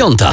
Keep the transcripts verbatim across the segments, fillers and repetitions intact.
Piąta.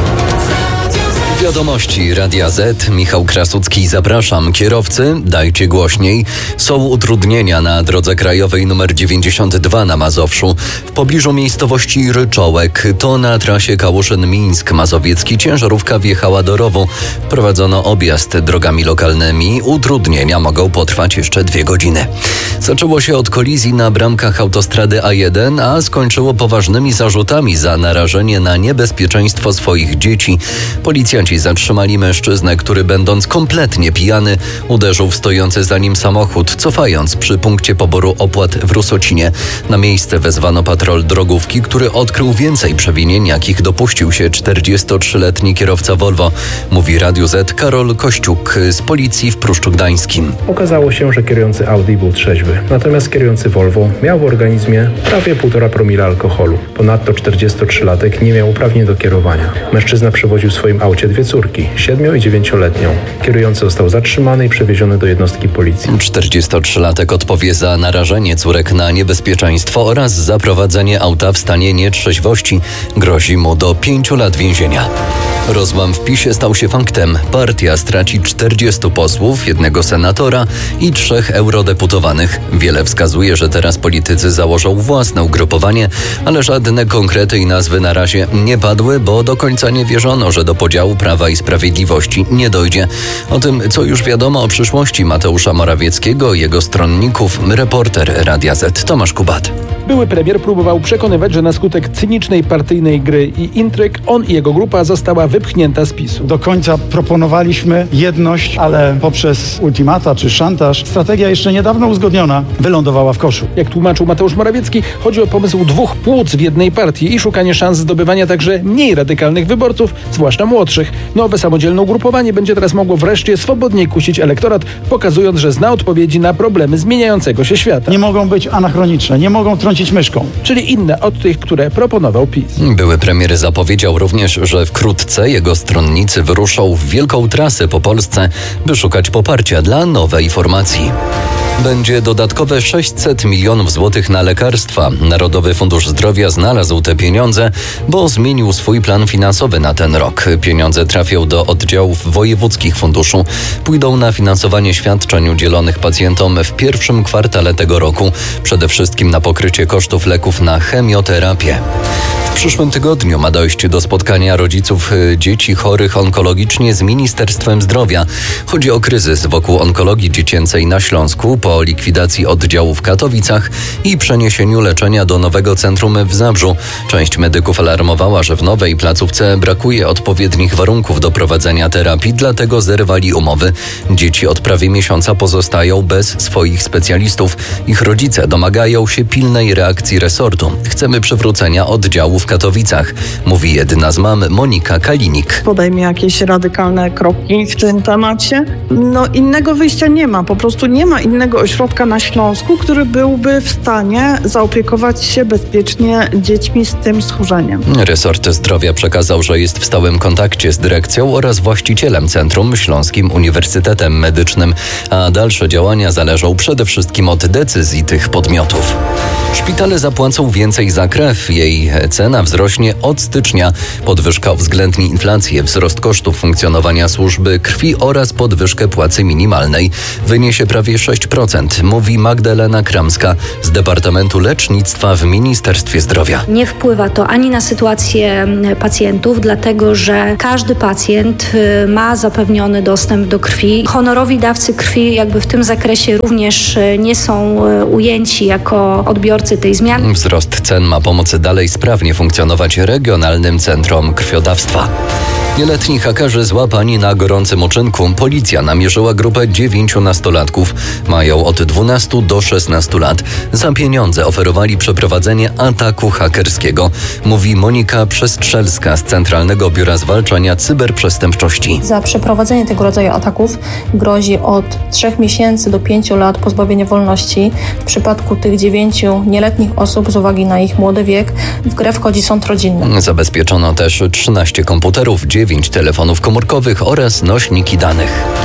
Wiadomości Radia Z. Michał Krasucki, zapraszam. Kierowcy, dajcie głośniej. Są utrudnienia na drodze krajowej nr dziewięćdziesiąt dwa na Mazowszu. W pobliżu miejscowości Ryczołek, to na trasie Kałuszyn-Mińsk Mazowiecki, ciężarówka wjechała do rowu. Prowadzono objazd drogami lokalnymi. Utrudnienia mogą potrwać jeszcze dwie godziny. Zaczęło się od kolizji na bramkach autostrady A jeden, a skończyło poważnymi zarzutami za narażenie na niebezpieczeństwo swoich dzieci. Policjanci zatrzymali mężczyznę, który będąc kompletnie pijany uderzył w stojący za nim samochód, cofając przy punkcie poboru opłat w Rusocinie. Na miejsce wezwano patrol drogówki, który odkrył więcej przewinień, jakich dopuścił się czterdziestotrzyletni kierowca Volvo. Mówi Radiu Z Karol Kościuk z policji w Pruszczu Gdańskim. Okazało się, że kierujący Audi był trzeźwy, natomiast kierujący Volvo miał w organizmie prawie półtora promila alkoholu. Ponadto czterdziestotrzylatek nie miał uprawnień do kierowania. Mężczyzna przewoził w swoim aucie dwie córki, siedmiu i dziewięcioletnią. Kierujący został zatrzymany i przewieziony do jednostki policji. czterdziestotrzylatek odpowie za narażenie córek na niebezpieczeństwo oraz za prowadzenie auta w stanie nietrzeźwości. Grozi mu do pięciu lat więzienia. Rozłam w PiSie stał się faktem. Partia straci czterdziestu posłów, jednego senatora i trzech eurodeputowanych. Wiele wskazuje, że teraz politycy założą własne ugrupowanie, ale żadne konkrety i nazwy na razie nie padły, bo do końca nie wierzono, że do podziału Prawa i Sprawiedliwości nie dojdzie. O tym, co już wiadomo o przyszłości Mateusza Morawieckiego i jego stronników, reporter Radia Z Tomasz Kubat. Były premier próbował przekonywać, że na skutek cynicznej partyjnej gry i intryg on i jego grupa została wypchnięta z PiSu. Do końca proponowaliśmy jedność, ale poprzez ultimata czy szantaż strategia jeszcze niedawno uzgodniona wylądowała w koszu. Jak tłumaczył Mateusz Morawiecki, chodzi o pomysł dwóch płuc w jednej partii i szukanie szans zdobywania także mniej radykalnych wyborców, zwłaszcza młodszych. Nowe samodzielne ugrupowanie będzie teraz mogło wreszcie swobodniej kusić elektorat, pokazując, że zna odpowiedzi na problemy zmieniającego się świata. Nie mogą być anachroniczne, nie mogą trącić myszką. Czyli inne od tych, które proponował PiS. Były premier zapowiedział również, że wkrótce jego stronnicy wyruszą w wielką trasę po Polsce, by szukać poparcia dla nowej formacji. Będzie dodatkowe sześćset milionów złotych na lekarstwa. Narodowy Fundusz Zdrowia znalazł te pieniądze, bo zmienił swój plan finansowy na ten rok. Pieniądze trafią do oddziałów wojewódzkich funduszu. Pójdą na finansowanie świadczeń udzielonych pacjentom w pierwszym kwartale tego roku. Przede wszystkim na pokrycie kosztów leków na chemioterapię. W przyszłym tygodniu ma dojść do spotkania rodziców dzieci chorych onkologicznie z Ministerstwem Zdrowia. Chodzi o kryzys wokół onkologii dziecięcej na Śląsku po likwidacji oddziału w Katowicach i przeniesieniu leczenia do nowego centrum w Zabrzu. Część medyków alarmowała, że w nowej placówce brakuje odpowiednich warunków do prowadzenia terapii, dlatego zerwali umowy. Dzieci od prawie miesiąca pozostają bez swoich specjalistów. Ich rodzice domagają się pilnej reakcji resortu. Chcemy przywrócenia oddziału w Katowicach, mówi jedna z mam, Monika Kalinik. Podejmie jakieś radykalne kroki w tym temacie. No innego wyjścia nie ma, po prostu nie ma innego ośrodka na Śląsku, który byłby w stanie zaopiekować się bezpiecznie dziećmi z tym schorzeniem. Resort Zdrowia przekazał, że jest w stałym kontakcie z dyrekcją oraz właścicielem centrum, Śląskim Uniwersytetem Medycznym, a dalsze działania zależą przede wszystkim od decyzji tych podmiotów. Szpitale zapłacą więcej za krew. Jej cena wzrośnie od stycznia. Podwyżka uwzględni inflację, wzrost kosztów funkcjonowania służby krwi oraz podwyżkę płacy minimalnej. Wyniesie prawie sześć procent, mówi Magdalena Kramska z Departamentu Lecznictwa w Ministerstwie Zdrowia. Nie wpływa to ani na sytuację pacjentów, dlatego że każdy pacjent ma zapewniony dostęp do krwi. Honorowi dawcy krwi jakby w tym zakresie również nie są ujęci jako odbiorcy tej zmiany. Wzrost cen ma pomóc dalej sprawnie funkcjonować regionalnym centrom krwiodawstwa. Nieletni hakerzy złapani na gorącym uczynku. Policja namierzyła grupę dziewięciu nastolatków. Mają od dwunastu do szesnastu lat. Za pieniądze oferowali przeprowadzenie ataku hakerskiego, mówi Monika Przestrzelska z Centralnego Biura Zwalczania Cyberprzestępczości. Za przeprowadzenie tego rodzaju ataków grozi od trzech miesięcy do pięciu lat pozbawienia wolności. W przypadku tych dziewięciu nieletnich osób z uwagi na ich młody wiek w grę wchodzi sąd rodzinny. Zabezpieczono też trzynaście komputerów, dziewięć telefonów komórkowych oraz nośniki danych.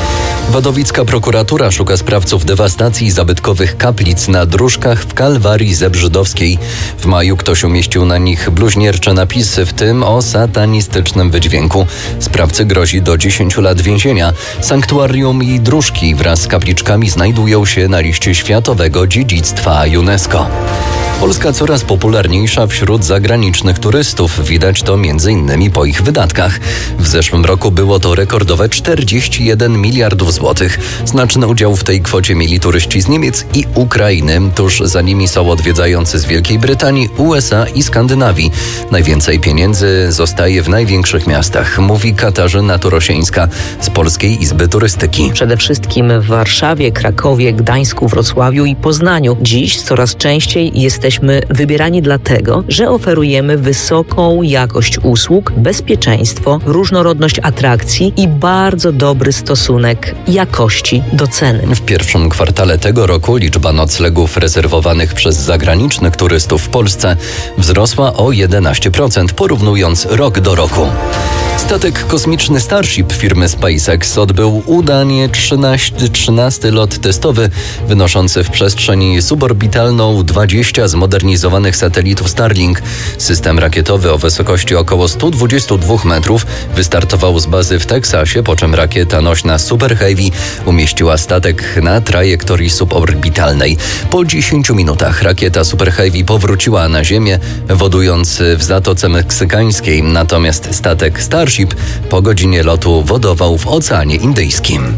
Wadowicka prokuratura szuka sprawców dewastacji zabytkowych kaplic na Dróżkach w Kalwarii Zebrzydowskiej. W maju ktoś umieścił na nich bluźniercze napisy, w tym o satanistycznym wydźwięku. Sprawcy grozi do dziesięciu lat więzienia. Sanktuarium i dróżki wraz z kapliczkami znajdują się na liście Światowego Dziedzictwa UNESCO. Polska coraz popularniejsza wśród zagranicznych turystów. Widać to między innymi po ich wydatkach. W zeszłym roku było to rekordowe czterdzieści jeden miliardów złotych. Znaczny udział w tej kwocie mieli turyści z Niemiec i Ukrainy. Tuż za nimi są odwiedzający z Wielkiej Brytanii, U S A i Skandynawii. Najwięcej pieniędzy zostaje w największych miastach, mówi Katarzyna Turosieńska z Polskiej Izby Turystyki. Przede wszystkim w Warszawie, Krakowie, Gdańsku, Wrocławiu i Poznaniu. Dziś coraz częściej jesteśmy Jesteśmy wybierani dlatego, że oferujemy wysoką jakość usług, bezpieczeństwo, różnorodność atrakcji i bardzo dobry stosunek jakości do ceny. W pierwszym kwartale tego roku liczba noclegów rezerwowanych przez zagranicznych turystów w Polsce wzrosła o jedenaście procent, porównując rok do roku. Statek kosmiczny Starship firmy SpaceX odbył udanie trzynasty lot testowy, wynoszący w przestrzeń suborbitalną dwadzieścia zmodernizowanych satelitów Starlink. System rakietowy o wysokości około sto dwadzieścia dwa metrów wystartował z bazy w Teksasie, po czym rakieta nośna Super Heavy umieściła statek na trajektorii suborbitalnej. Po dziesięciu minutach rakieta Super Heavy powróciła na Ziemię, wodując w Zatoce Meksykańskiej, natomiast statek Starship po godzinie lotu wodował w Oceanie Indyjskim.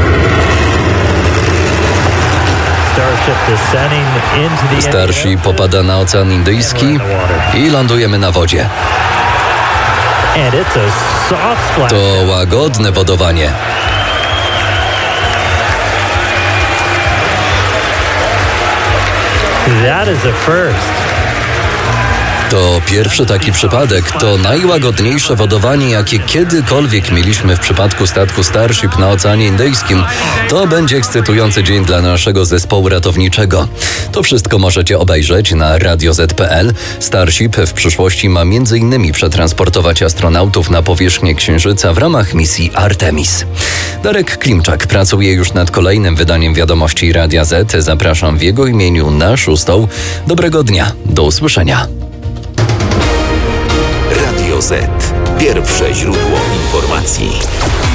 Starship popada na Ocean Indyjski i lądujemy na wodzie. To łagodne wodowanie. That is a first. To pierwszy taki przypadek. To najłagodniejsze wodowanie, jakie kiedykolwiek mieliśmy w przypadku statku Starship na Oceanie Indyjskim. To będzie ekscytujący dzień dla naszego zespołu ratowniczego. To wszystko możecie obejrzeć na radio zet kropka pe el. Starship w przyszłości ma między innymi przetransportować astronautów na powierzchnię Księżyca w ramach misji Artemis. Darek Klimczak pracuje już nad kolejnym wydaniem Wiadomości Radia Z. Zapraszam w jego imieniu na szóstą. Dobrego dnia. Do usłyszenia. Radio Z. Pierwsze źródło informacji.